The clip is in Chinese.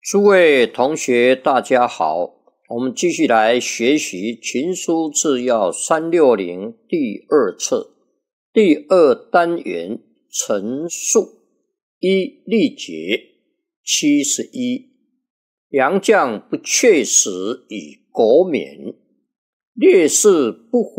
诸位同学大家好，我们继续来学习群书治要360第二册第二单元陈述一例解71。良将不确实以国免，烈士不